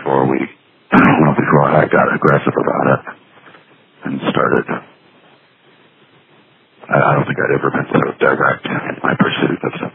before before I got aggressive about it and started. I don't think I'd ever been so direct in my pursuit of something.